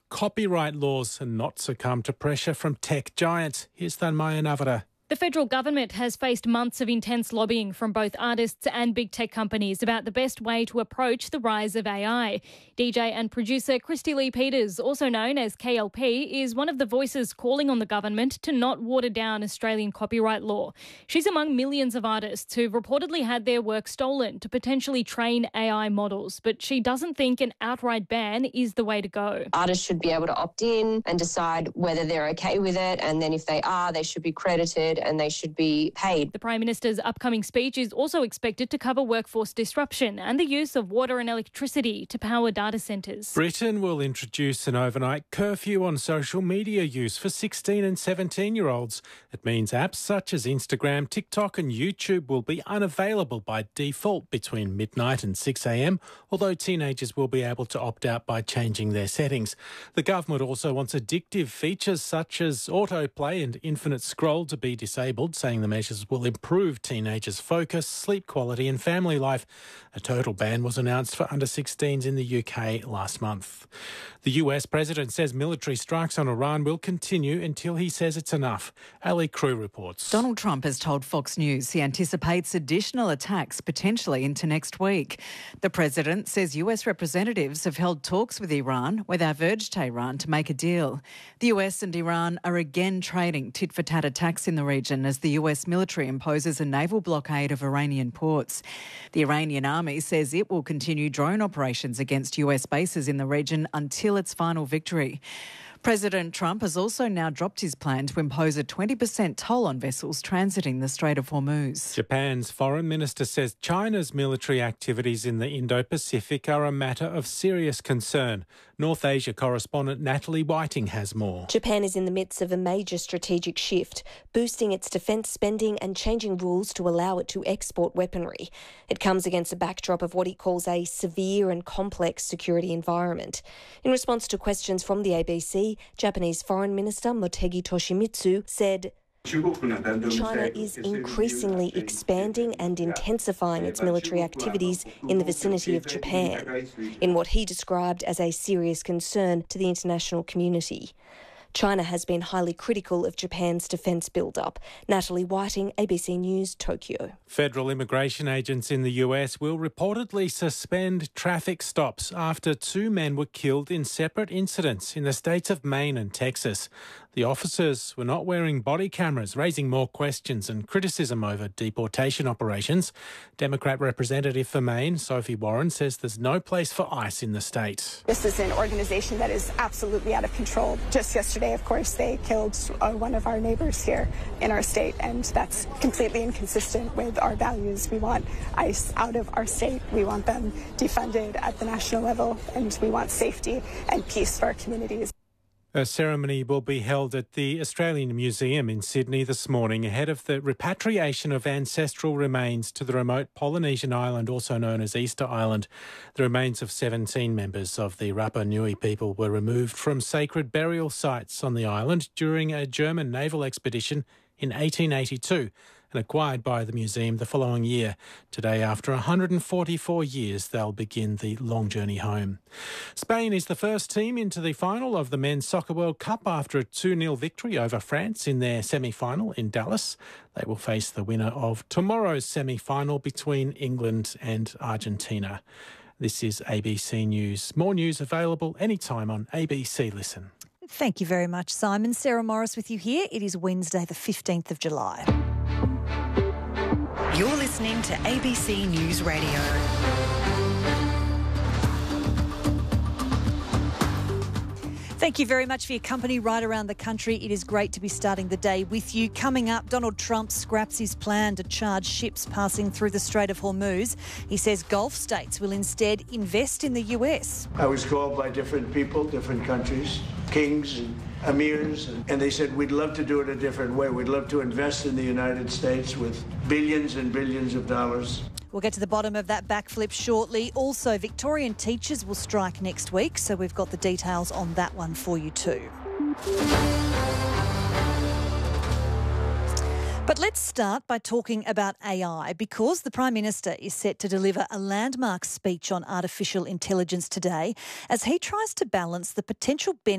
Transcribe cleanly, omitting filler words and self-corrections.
copyright laws and not succumb to pressure from tech giants. Here's Thanmaya Navara. The federal government has faced months of intense lobbying from both artists and big tech companies about the best way to approach the rise of AI. DJ and producer Christy Lee Peters, also known as KLP, is one of the voices calling on the government to not water down Australian copyright law. She's among millions of artists who've reportedly had their work stolen to potentially train AI models, but she doesn't think an outright ban is the way to go. Artists should be able to opt in and decide whether they're okay with it, and then if they are, they should be credited and they should be paid. The Prime Minister's upcoming speech is also expected to cover workforce disruption and the use of water and electricity to power data centres. Britain will introduce an overnight curfew on social media use for 16 and 17-year-olds. It means apps such as Instagram, TikTok and YouTube will be unavailable by default between midnight and 6 a.m, although teenagers will be able to opt out by changing their settings. The government also wants addictive features such as autoplay and infinite scroll to be disabled, saying the measures will improve teenagers' focus, sleep quality and family life. A total ban was announced for under-16s in the UK last month. The US president says military strikes on Iran will continue until he says it's enough. Ali Crew reports. Donald Trump has told Fox News he anticipates additional attacks potentially into next week. The president says US representatives have held talks with Iran where they've urged Tehran to make a deal. The US and Iran are again trading tit-for-tat attacks in the region as the US military imposes a naval blockade of Iranian ports. The Iranian army says it will continue drone operations against US bases in the region until its final victory. President Trump has also now dropped his plan to impose a 20% toll on vessels transiting the Strait of Hormuz. Japan's foreign minister says China's military activities in the Indo-Pacific are a matter of serious concern. North Asia correspondent Natalie Whiting has more. Japan is in the midst of a major strategic shift, boosting its defence spending and changing rules to allow it to export weaponry. It comes against a backdrop of what he calls a severe and complex security environment. In response to questions from the ABC, Japanese Foreign Minister Motegi Toshimitsu said, China is increasingly expanding and intensifying its military activities in the vicinity of Japan, in what he described as a serious concern to the international community. China has been highly critical of Japan's defence build-up. Natalie Whiting, ABC News, Tokyo. Federal immigration agents in the US will reportedly suspend traffic stops after two men were killed in separate incidents in the states of Maine and Texas. The officers were not wearing body cameras, raising more questions and criticism over deportation operations. Democrat Representative for Maine, Sophie Warren, says there's no place for ICE in the state. This is an organization that is absolutely out of control. Just yesterday, of course, they killed one of our neighbours here in our state, and that's completely inconsistent with our values. We want ICE out of our state. We want them defunded at the national level, and we want safety and peace for our communities. A ceremony will be held at the Australian Museum in Sydney this morning ahead of the repatriation of ancestral remains to the remote Polynesian island, also known as Easter Island. The remains of 17 members of the Rapa Nui people were removed from sacred burial sites on the island during a German naval expedition in 1882 and acquired by the museum the following year. Today, after 144 years, they'll begin the long journey home. Spain is the first team into the final of the Men's Soccer World Cup after a 2-0 victory over France in their semi-final in Dallas. They will face the winner of tomorrow's semi-final between England and Argentina. This is ABC News. More news available anytime on ABC Listen. Thank you very much, Simon. Sarah Morris with you here. It is Wednesday, the 15th of July. You're listening to ABC News Radio. Thank you very much for your company right around the country. It is great to be starting the day with you. Coming up, Donald Trump scraps his plan to charge ships passing through the Strait of Hormuz. He says Gulf states will instead invest in the US. I was called by different people, different countries, kings and emirs, and they said, we'd love to do it a different way. We'd love to invest in the United States with billions and billions of dollars. We'll get to the bottom of that backflip shortly. Also, Victorian teachers will strike next week, so we've got the details on that one for you too. But let's start by talking about AI, because the Prime Minister is set to deliver a landmark speech on artificial intelligence today as he tries to balance the potential benefits